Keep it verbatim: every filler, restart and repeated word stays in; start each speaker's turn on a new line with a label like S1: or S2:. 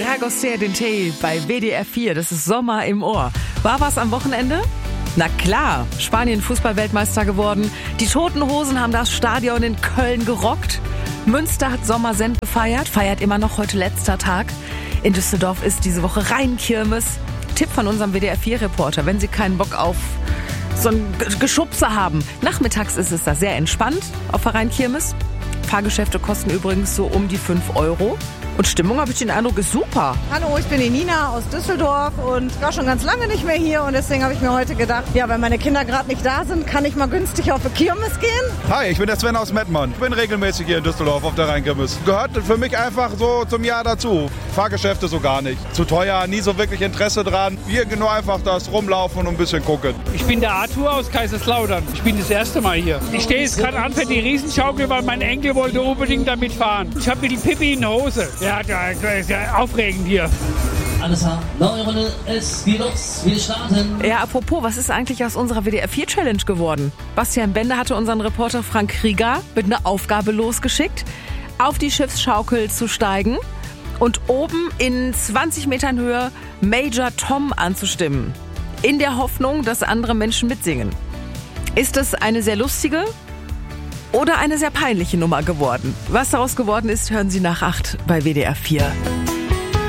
S1: Dragostea Dinтэй bei W D R vier. Das ist Sommer im Ohr. War was am Wochenende? Na klar, Spanien Fußball-Weltmeister geworden. Die Toten Hosen haben das Stadion in Köln gerockt. Münster hat Sommersend gefeiert, feiert immer noch, heute letzter Tag. In Düsseldorf ist diese Woche Rheinkirmes. Tipp von unserem W D R vier Reporter, wenn Sie keinen Bock auf so ein Geschubse haben. Nachmittags ist es da sehr entspannt auf der Rheinkirmes. Fahrgeschäfte kosten übrigens so um die fünf Euro. Und Stimmung, habe ich den Eindruck, ist super.
S2: Hallo, ich bin die Nina aus Düsseldorf und war schon ganz lange nicht mehr hier. Und deswegen habe ich mir heute gedacht, ja, wenn meine Kinder gerade nicht da sind, kann ich mal günstig auf die Kirmes gehen.
S3: Hi, ich bin der Sven aus Mettmann. Ich bin regelmäßig hier in Düsseldorf auf der Rheinkirmes. Gehört für mich einfach so zum Jahr dazu. Fahrgeschäfte so gar nicht. Zu teuer, nie so wirklich Interesse dran. Wir nur einfach das rumlaufen und ein bisschen gucken.
S4: Ich bin der Arthur aus Kaiserslautern. Ich bin das erste Mal hier. Ich stehe jetzt gerade an für die Riesenschaukel, weil mein Enkel wollte unbedingt damit fahren. Ich habe ein bisschen Pipi in der Hose. Ja, das ist ja aufregend hier.
S5: Alles klar, neue Runde, es geht los, wir starten.
S1: Ja, apropos, was ist eigentlich aus unserer W D R vier Challenge geworden? Bastian Bender hatte unseren Reporter Frank Krieger mit einer Aufgabe losgeschickt, auf die Schiffsschaukel zu steigen und oben in zwanzig Metern Höhe Major Tom anzustimmen. In der Hoffnung, dass andere Menschen mitsingen. Ist es eine sehr lustige oder eine sehr peinliche Nummer geworden? Was daraus geworden ist, hören Sie nach acht bei W D R vier.